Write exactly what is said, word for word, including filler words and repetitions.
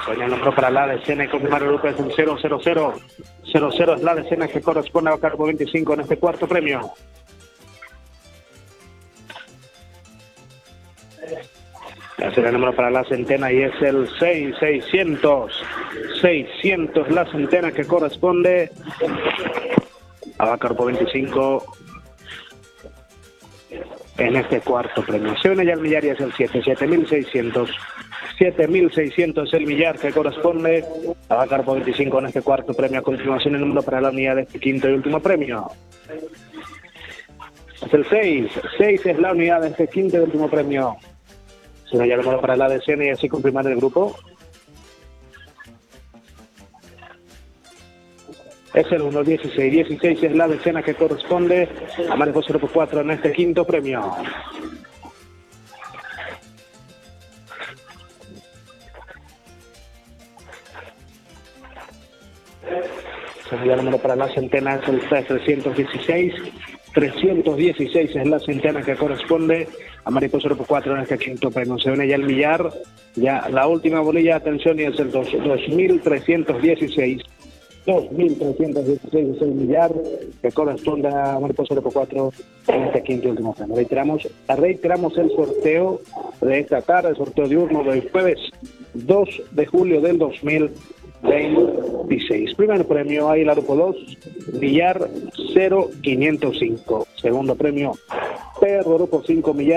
Suena el número para la decena y confirmar el grupo es el cero cero cero. cero cero es la decena que corresponde a Carbo veinticinco en este cuarto premio. La será el número para la centena y es el seis seiscientos. seiscientos la centena que corresponde a Carbo veinticinco en este cuarto premio. Se une ya el millar y es el siete, siete mil seiscientos. siete mil seiscientos el millar que corresponde a Carbo veinticinco en este cuarto premio. A continuación el número para la unidad de este quinto y último premio. Es el seis. seis es la unidad de este quinto y último premio. Se une ya el número para la decena y así confirmar el grupo. Es el uno, dieciséis, dieciséis es la decena que corresponde a Mariposa Grupo cuatro en este quinto premio. El número para la centena es el trescientos dieciséis. trescientos dieciséis es la centena que corresponde a Mariposa Grupo cuatro en este quinto premio. Se une ya el millar, ya la última bolilla, atención, y es el dos mil trescientos dieciséis. dos mil trescientos dieciséis es el millar que corresponde a Mariposa Grupo cuatro en este quinto y último premio. Reiteramos, reiteramos el sorteo de esta tarde, el sorteo diurno del jueves dos de julio del dos mil veintiséis. Primer premio, Águila Grupo dos, millar cero quinientos cinco. Segundo premio, Perro Grupo cinco, millar